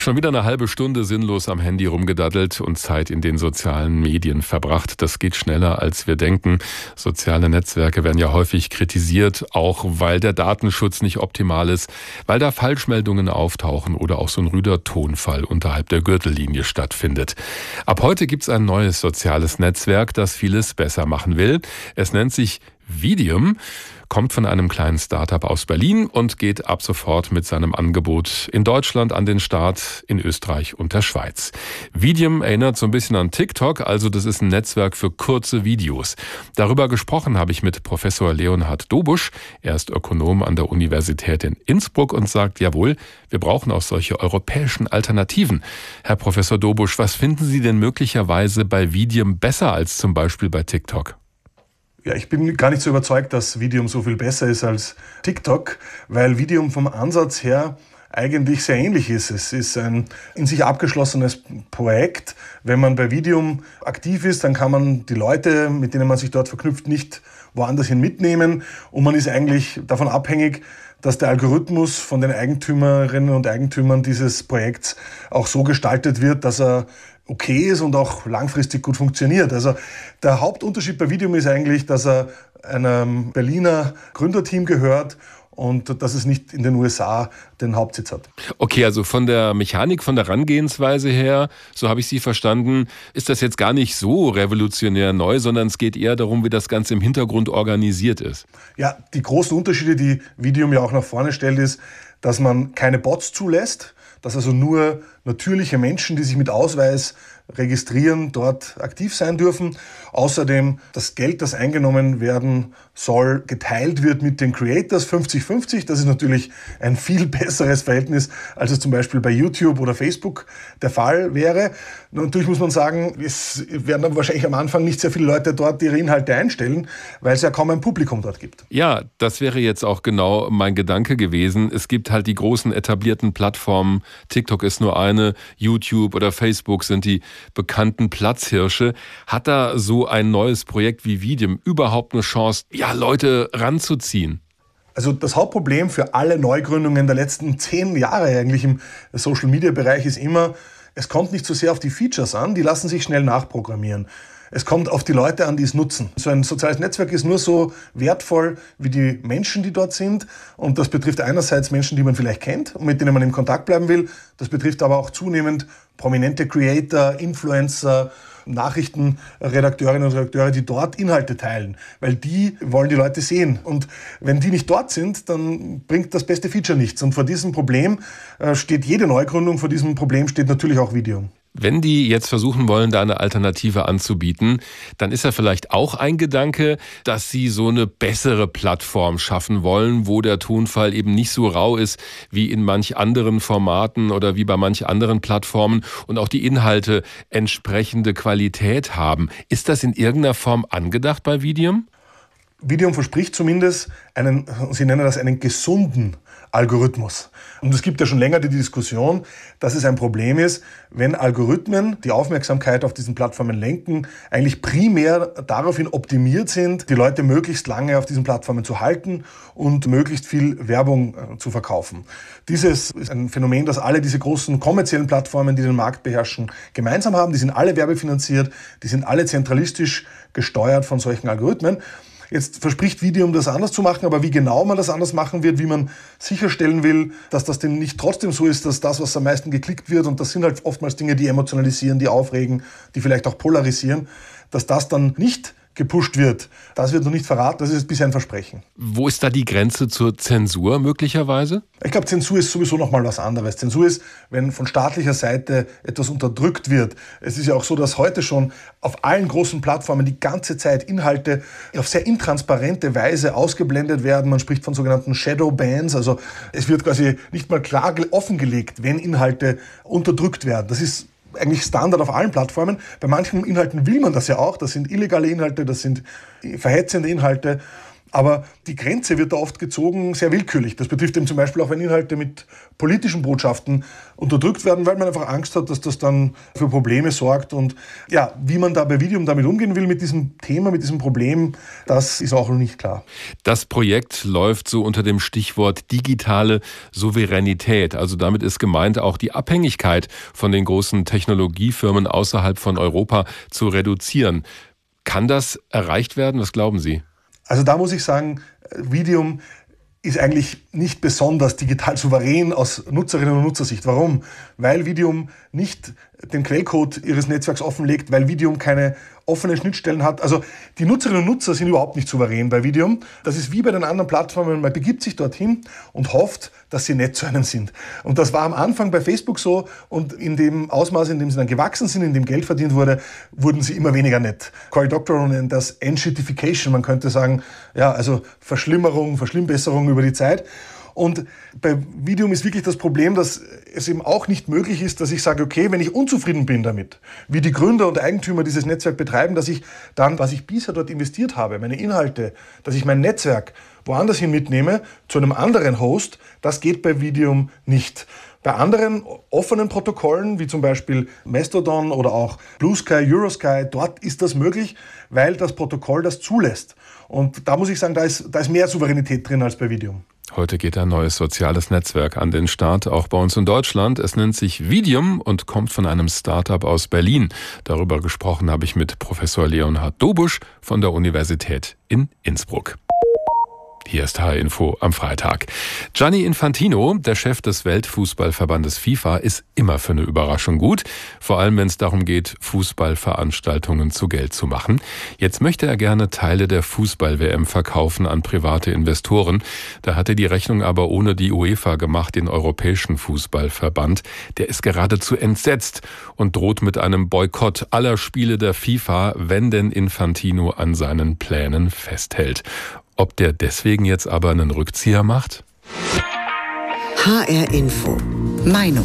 Schon wieder eine halbe Stunde sinnlos am Handy rumgedaddelt und Zeit in den sozialen Medien verbracht. Das geht schneller, als wir denken. Soziale Netzwerke werden ja häufig kritisiert, auch weil der Datenschutz nicht optimal ist, weil da Falschmeldungen auftauchen oder auch so ein rüder Tonfall unterhalb der Gürtellinie stattfindet. Ab heute gibt's ein neues soziales Netzwerk, das vieles besser machen will. Es nennt sich Vidium, kommt von einem kleinen Startup aus Berlin und geht ab sofort mit seinem Angebot in Deutschland an den Start, in Österreich und der Schweiz. Vidium erinnert so ein bisschen an TikTok, also das ist ein Netzwerk für kurze Videos. Darüber gesprochen habe ich mit Professor Leonhard Dobusch. Er ist Ökonom an der Universität in Innsbruck und sagt, jawohl, wir brauchen auch solche europäischen Alternativen. Herr Professor Dobusch, was finden Sie denn möglicherweise bei Vidium besser als zum Beispiel bei TikTok? Ja, ich bin gar nicht so überzeugt, dass Vidium so viel besser ist als TikTok, weil Vidium vom Ansatz her eigentlich sehr ähnlich ist. Es ist ein in sich abgeschlossenes Projekt. Wenn man bei Vidium aktiv ist, dann kann man die Leute, mit denen man sich dort verknüpft, nicht woanders hin mitnehmen. Und man ist eigentlich davon abhängig, dass der Algorithmus von den Eigentümerinnen und Eigentümern dieses Projekts auch so gestaltet wird, dass er okay ist und auch langfristig gut funktioniert. Also der Hauptunterschied bei Vidium ist eigentlich, dass er einem Berliner Gründerteam gehört und dass es nicht in den USA den Hauptsitz hat. Okay, also von der Mechanik, von der Herangehensweise her, so habe ich Sie verstanden, ist das jetzt gar nicht so revolutionär neu, sondern es geht eher darum, wie das Ganze im Hintergrund organisiert ist. Ja, die großen Unterschiede, die Vidium ja auch nach vorne stellt, ist, dass man keine Bots zulässt, dass also nur natürliche Menschen, die sich mit Ausweis registrieren, dort aktiv sein dürfen. Außerdem das Geld, das eingenommen werden soll, geteilt wird mit den Creators 50-50. Das ist natürlich ein viel besseres Verhältnis, als es zum Beispiel bei YouTube oder Facebook der Fall wäre. Natürlich muss man sagen, es werden aber wahrscheinlich am Anfang nicht sehr viele Leute dort ihre Inhalte einstellen, weil es ja kaum ein Publikum dort gibt. Ja, das wäre jetzt auch genau mein Gedanke gewesen. Es gibt halt die großen etablierten Plattformen. TikTok ist nur eine, YouTube oder Facebook sind die bekannten Platzhirsche. Hat da so ein neues Projekt wie Vidium überhaupt eine Chance, ja, Leute ranzuziehen? Also das Hauptproblem für alle Neugründungen der letzten 10 Jahre eigentlich im Social-Media-Bereich ist immer, es kommt nicht so sehr auf die Features an, die lassen sich schnell nachprogrammieren. Es kommt auf die Leute an, die es nutzen. So ein soziales Netzwerk ist nur so wertvoll wie die Menschen, die dort sind. Und das betrifft einerseits Menschen, die man vielleicht kennt und mit denen man in Kontakt bleiben will. Das betrifft aber auch zunehmend prominente Creator, Influencer, Nachrichtenredakteurinnen und Redakteure, die dort Inhalte teilen. Weil die wollen die Leute sehen. Und wenn die nicht dort sind, dann bringt das beste Feature nichts. Und vor diesem Problem steht jede Neugründung, vor diesem Problem steht natürlich auch Vidium. Wenn die jetzt versuchen wollen, da eine Alternative anzubieten, dann ist ja vielleicht auch ein Gedanke, dass sie so eine bessere Plattform schaffen wollen, wo der Tonfall eben nicht so rau ist wie in manch anderen Formaten oder wie bei manch anderen Plattformen und auch die Inhalte entsprechende Qualität haben. Ist das in irgendeiner Form angedacht bei Vidium? Vidium verspricht zumindest Sie nennen das einen gesunden Algorithmus. Und es gibt ja schon länger die Diskussion, dass es ein Problem ist, wenn Algorithmen die Aufmerksamkeit auf diesen Plattformen lenken, eigentlich primär daraufhin optimiert sind, die Leute möglichst lange auf diesen Plattformen zu halten und möglichst viel Werbung zu verkaufen. Dieses ist ein Phänomen, das alle diese großen kommerziellen Plattformen, die den Markt beherrschen, gemeinsam haben. Die sind alle werbefinanziert, die sind alle zentralistisch gesteuert von solchen Algorithmen. Jetzt verspricht Vidium, das anders zu machen, aber wie genau man das anders machen wird, wie man sicherstellen will, dass das denn nicht trotzdem so ist, dass das, was am meisten geklickt wird, und das sind halt oftmals Dinge, die emotionalisieren, die aufregen, die vielleicht auch polarisieren, dass das dann nicht gepusht wird. Das wird noch nicht verraten, das ist bisher ein Versprechen. Wo ist da die Grenze zur Zensur möglicherweise? Ich glaube, Zensur ist sowieso nochmal was anderes. Zensur ist, wenn von staatlicher Seite etwas unterdrückt wird. Es ist ja auch so, dass heute schon auf allen großen Plattformen die ganze Zeit Inhalte auf sehr intransparente Weise ausgeblendet werden. Man spricht von sogenannten Shadow Bans. Also es wird quasi nicht mal klar offengelegt, wenn Inhalte unterdrückt werden. Das ist eigentlich Standard auf allen Plattformen. Bei manchen Inhalten will man das ja auch. Das sind illegale Inhalte, das sind verhetzende Inhalte. Aber die Grenze wird da oft gezogen sehr willkürlich. Das betrifft eben zum Beispiel auch, wenn Inhalte mit politischen Botschaften unterdrückt werden, weil man einfach Angst hat, dass das dann für Probleme sorgt. Und ja, wie man da bei Videum damit umgehen will, mit diesem Thema, mit diesem Problem, das ist auch noch nicht klar. Das Projekt läuft so unter dem Stichwort digitale Souveränität. Also damit ist gemeint, auch die Abhängigkeit von den großen Technologiefirmen außerhalb von Europa zu reduzieren. Kann das erreicht werden? Was glauben Sie? Also da muss ich sagen, Videum ist eigentlich nicht besonders digital souverän aus Nutzerinnen und Nutzersicht. Warum? Weil Videum nicht den Quellcode ihres Netzwerks offenlegt, weil Videum keine offenen Schnittstellen hat. Also die Nutzerinnen und Nutzer sind überhaupt nicht souverän bei Videum. Das ist wie bei den anderen Plattformen, man begibt sich dorthin und hofft, dass sie nett zu einem sind. Und das war am Anfang bei Facebook so, und in dem Ausmaß, in dem sie dann gewachsen sind, in dem Geld verdient wurde, wurden sie immer weniger nett. Cory Doctorow nennt das Enshittification, man könnte sagen, ja, also Verschlimmbesserung über die Zeit. Und bei Videum ist wirklich das Problem, dass es eben auch nicht möglich ist, dass ich sage, okay, wenn ich unzufrieden bin damit, wie die Gründer und Eigentümer dieses Netzwerk betreiben, dass ich dann, was ich bisher dort investiert habe, meine Inhalte, dass ich mein Netzwerk woanders hin mitnehme, zu einem anderen Host, das geht bei Videum nicht. Bei anderen offenen Protokollen, wie zum Beispiel Mastodon oder auch Blue Sky, Eurosky, dort ist das möglich, weil das Protokoll das zulässt. Und da muss ich sagen, da ist mehr Souveränität drin als bei Videum. Heute geht ein neues soziales Netzwerk an den Start, auch bei uns in Deutschland. Es nennt sich Videum und kommt von einem Start-up aus Berlin. Darüber gesprochen habe ich mit Professor Leonhard Dobusch von der Universität in Innsbruck. Hier ist HR Info am Freitag. Gianni Infantino, der Chef des Weltfußballverbandes FIFA, ist immer für eine Überraschung gut. Vor allem, wenn es darum geht, Fußballveranstaltungen zu Geld zu machen. Jetzt möchte er gerne Teile der Fußball-WM verkaufen an private Investoren. Da hat er die Rechnung aber ohne die UEFA gemacht, den Europäischen Fußballverband. Der ist geradezu entsetzt und droht mit einem Boykott aller Spiele der FIFA, wenn denn Infantino an seinen Plänen festhält. Ob der deswegen jetzt aber einen Rückzieher macht? HR Info. Meinung.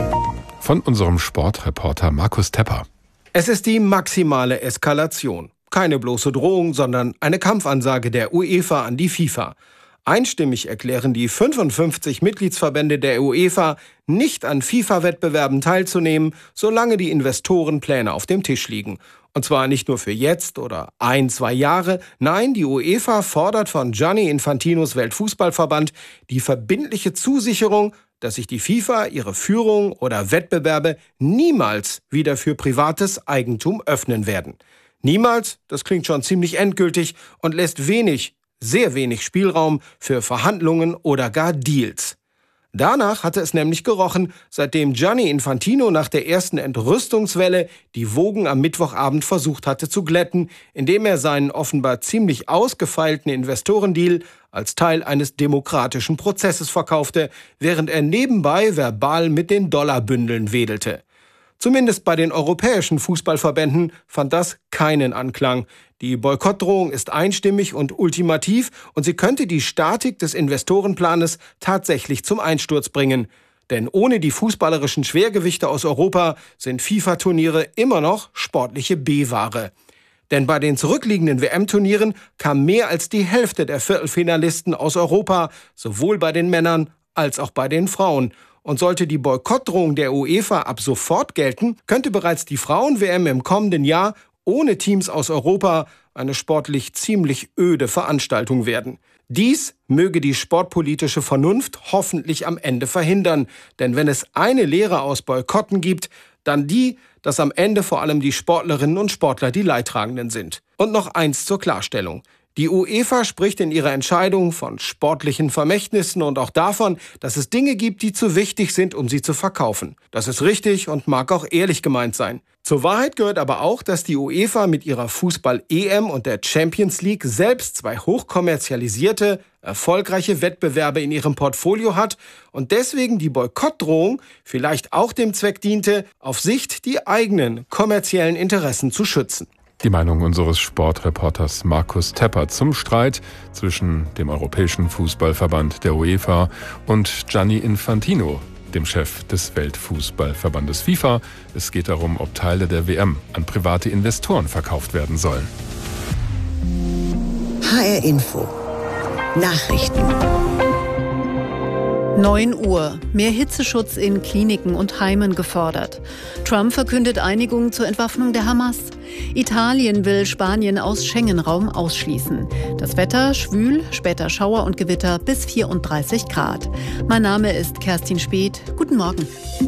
Von unserem Sportreporter Markus Tepper. Es ist die maximale Eskalation. Keine bloße Drohung, sondern eine Kampfansage der UEFA an die FIFA. Einstimmig erklären die 55 Mitgliedsverbände der UEFA, nicht an FIFA-Wettbewerben teilzunehmen, solange die Investorenpläne auf dem Tisch liegen. Und zwar nicht nur für jetzt oder 1-2 Jahre. Nein, die UEFA fordert von Gianni Infantinos Weltfußballverband die verbindliche Zusicherung, dass sich die FIFA ihre Führung oder Wettbewerbe niemals wieder für privates Eigentum öffnen werden. Niemals, das klingt schon ziemlich endgültig und lässt sehr wenig Spielraum für Verhandlungen oder gar Deals. Danach hatte es nämlich gerochen, seitdem Gianni Infantino nach der ersten Entrüstungswelle die Wogen am Mittwochabend versucht hatte zu glätten, indem er seinen offenbar ziemlich ausgefeilten Investorendeal als Teil eines demokratischen Prozesses verkaufte, während er nebenbei verbal mit den Dollarbündeln wedelte. Zumindest bei den europäischen Fußballverbänden fand das keinen Anklang. Die Boykottdrohung ist einstimmig und ultimativ und sie könnte die Statik des Investorenplanes tatsächlich zum Einsturz bringen. Denn ohne die fußballerischen Schwergewichte aus Europa sind FIFA-Turniere immer noch sportliche B-Ware. Denn bei den zurückliegenden WM-Turnieren kam mehr als die Hälfte der Viertelfinalisten aus Europa, sowohl bei den Männern als auch bei den Frauen. Und sollte die Boykottdrohung der UEFA ab sofort gelten, könnte bereits die Frauen-WM im kommenden Jahr ohne Teams aus Europa eine sportlich ziemlich öde Veranstaltung werden. Dies möge die sportpolitische Vernunft hoffentlich am Ende verhindern. Denn wenn es eine Lehre aus Boykotten gibt, dann die, dass am Ende vor allem die Sportlerinnen und Sportler die Leidtragenden sind. Und noch eins zur Klarstellung. Die UEFA spricht in ihrer Entscheidung von sportlichen Vermächtnissen und auch davon, dass es Dinge gibt, die zu wichtig sind, um sie zu verkaufen. Das ist richtig und mag auch ehrlich gemeint sein. Zur Wahrheit gehört aber auch, dass die UEFA mit ihrer Fußball-EM und der Champions League selbst 2 hochkommerzialisierte, erfolgreiche Wettbewerbe in ihrem Portfolio hat und deswegen die Boykottdrohung vielleicht auch dem Zweck diente, auf Sicht die eigenen kommerziellen Interessen zu schützen. Die Meinung unseres Sportreporters Markus Tepper zum Streit zwischen dem Europäischen Fußballverband der UEFA und Gianni Infantino, dem Chef des Weltfußballverbandes FIFA. Es geht darum, ob Teile der WM an private Investoren verkauft werden sollen. HR Info. Nachrichten. 9 Uhr. Mehr Hitzeschutz in Kliniken und Heimen gefordert. Trump verkündet Einigung zur Entwaffnung der Hamas. Italien will Spanien aus Schengen-Raum ausschließen. Das Wetter schwül, später Schauer und Gewitter bis 34 Grad. Mein Name ist Kerstin Speth. Guten Morgen.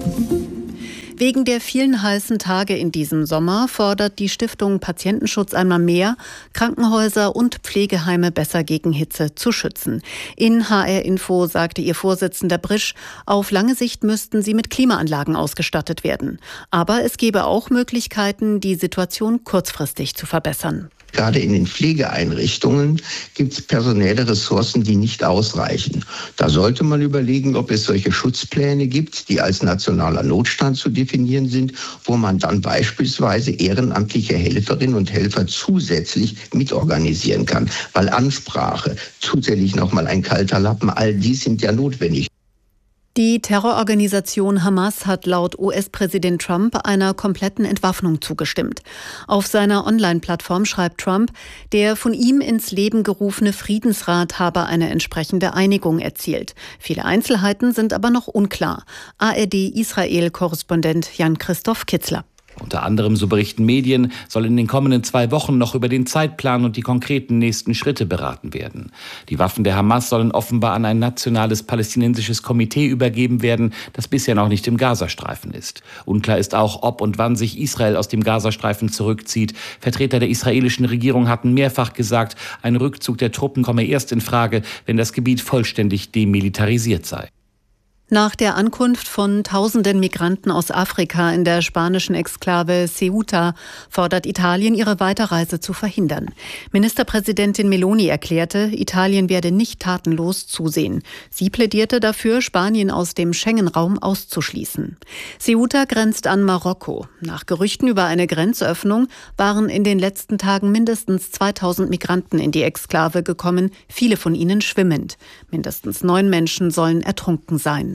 Wegen der vielen heißen Tage in diesem Sommer fordert die Stiftung Patientenschutz einmal mehr, Krankenhäuser und Pflegeheime besser gegen Hitze zu schützen. In HR Info sagte ihr Vorsitzender Brisch, auf lange Sicht müssten sie mit Klimaanlagen ausgestattet werden. Aber es gäbe auch Möglichkeiten, die Situation kurzfristig zu verbessern. Gerade in den Pflegeeinrichtungen gibt es personelle Ressourcen, die nicht ausreichen. Da sollte man überlegen, ob es solche Schutzpläne gibt, die als nationaler Notstand zu definieren sind, wo man dann beispielsweise ehrenamtliche Helferinnen und Helfer zusätzlich mitorganisieren kann. Weil Ansprache, zusätzlich nochmal ein kalter Lappen, all die sind ja notwendig. Die Terrororganisation Hamas hat laut US-Präsident Trump einer kompletten Entwaffnung zugestimmt. Auf seiner Online-Plattform schreibt Trump, der von ihm ins Leben gerufene Friedensrat habe eine entsprechende Einigung erzielt. Viele Einzelheiten sind aber noch unklar. ARD-Israel-Korrespondent Jan-Christoph Kitzler. Unter anderem, so berichten Medien, soll in den kommenden 2 Wochen noch über den Zeitplan und die konkreten nächsten Schritte beraten werden. Die Waffen der Hamas sollen offenbar an ein nationales palästinensisches Komitee übergeben werden, das bisher noch nicht im Gazastreifen ist. Unklar ist auch, ob und wann sich Israel aus dem Gazastreifen zurückzieht. Vertreter der israelischen Regierung hatten mehrfach gesagt, ein Rückzug der Truppen komme erst in Frage, wenn das Gebiet vollständig demilitarisiert sei. Nach der Ankunft von tausenden Migranten aus Afrika in der spanischen Exklave Ceuta fordert Italien, ihre Weiterreise zu verhindern. Ministerpräsidentin Meloni erklärte, Italien werde nicht tatenlos zusehen. Sie plädierte dafür, Spanien aus dem Schengen-Raum auszuschließen. Ceuta grenzt an Marokko. Nach Gerüchten über eine Grenzöffnung waren in den letzten Tagen mindestens 2000 Migranten in die Exklave gekommen, viele von ihnen schwimmend. Mindestens 9 Menschen sollen ertrunken sein.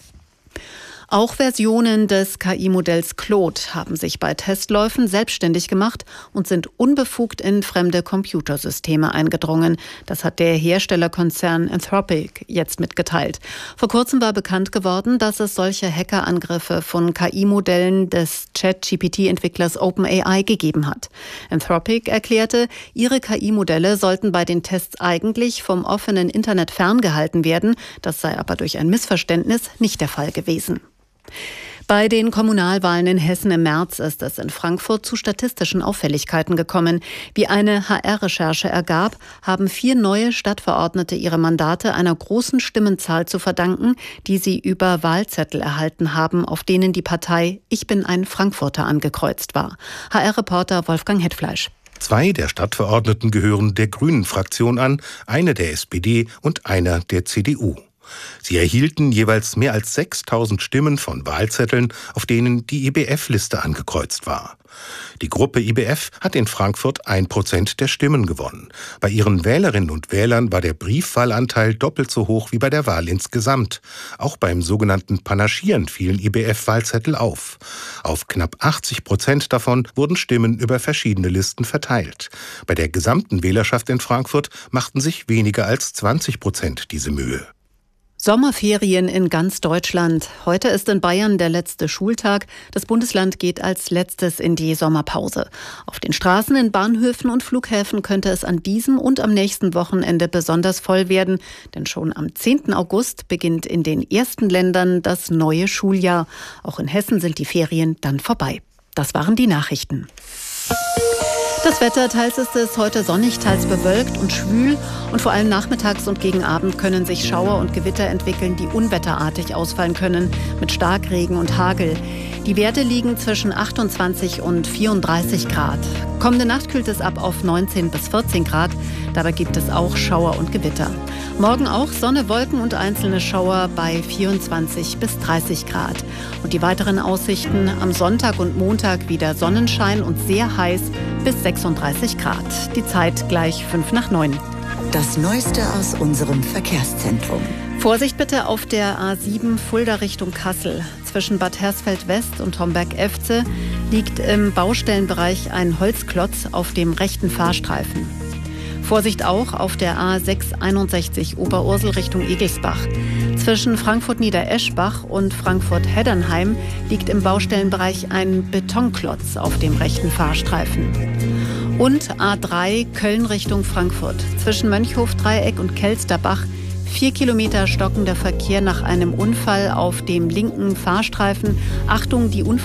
Auch Versionen des KI-Modells Claude haben sich bei Testläufen selbstständig gemacht und sind unbefugt in fremde Computersysteme eingedrungen. Das hat der Herstellerkonzern Anthropic jetzt mitgeteilt. Vor kurzem war bekannt geworden, dass es solche Hackerangriffe von KI-Modellen des ChatGPT-Entwicklers OpenAI gegeben hat. Anthropic erklärte, ihre KI-Modelle sollten bei den Tests eigentlich vom offenen Internet ferngehalten werden. Das sei aber durch ein Missverständnis nicht der Fall gewesen. Bei den Kommunalwahlen in Hessen im März ist es in Frankfurt zu statistischen Auffälligkeiten gekommen. Wie eine HR-Recherche ergab, haben 4 neue Stadtverordnete ihre Mandate einer großen Stimmenzahl zu verdanken, die sie über Wahlzettel erhalten haben, auf denen die Partei Ich bin ein Frankfurter angekreuzt war. HR-Reporter Wolfgang Hetfleisch. 2 der Stadtverordneten gehören der Grünen-Fraktion an, eine der SPD und einer der CDU. Sie erhielten jeweils mehr als 6.000 Stimmen von Wahlzetteln, auf denen die IBF-Liste angekreuzt war. Die Gruppe IBF hat in Frankfurt 1% der Stimmen gewonnen. Bei ihren Wählerinnen und Wählern war der Briefwahlanteil doppelt so hoch wie bei der Wahl insgesamt. Auch beim sogenannten Panaschieren fielen IBF-Wahlzettel auf. Auf knapp 80% davon wurden Stimmen über verschiedene Listen verteilt. Bei der gesamten Wählerschaft in Frankfurt machten sich weniger als 20% diese Mühe. Sommerferien in ganz Deutschland. Heute ist in Bayern der letzte Schultag. Das Bundesland geht als letztes in die Sommerpause. Auf den Straßen, in Bahnhöfen und Flughäfen könnte es an diesem und am nächsten Wochenende besonders voll werden. Denn schon am 10. August beginnt in den ersten Ländern das neue Schuljahr. Auch in Hessen sind die Ferien dann vorbei. Das waren die Nachrichten. Das Wetter, teils ist es heute sonnig, teils bewölkt und schwül. Und vor allem nachmittags und gegen Abend können sich Schauer und Gewitter entwickeln, die unwetterartig ausfallen können, mit Starkregen und Hagel. Die Werte liegen zwischen 28 und 34 Grad. Kommende Nacht kühlt es ab auf 19 bis 14 Grad. Dabei gibt es auch Schauer und Gewitter. Morgen auch Sonne, Wolken und einzelne Schauer bei 24 bis 30 Grad. Und die weiteren Aussichten: am Sonntag und Montag wieder Sonnenschein und sehr heiß bis 36 Grad. Die Zeit gleich 8:55. Das Neueste aus unserem Verkehrszentrum. Vorsicht bitte auf der A7 Fulda Richtung Kassel. Zwischen Bad Hersfeld-West und Homberg-Efze liegt im Baustellenbereich ein Holzklotz auf dem rechten Fahrstreifen. Vorsicht auch auf der A661 Oberursel Richtung Egelsbach. Zwischen Frankfurt-Niedereschbach und Frankfurt-Heddernheim liegt im Baustellenbereich ein Betonklotz auf dem rechten Fahrstreifen. Und A3 Köln Richtung Frankfurt. Zwischen Mönchhof-Dreieck und Kelsterbach 4 Kilometer stockender Verkehr nach einem Unfall auf dem linken Fahrstreifen. Achtung, die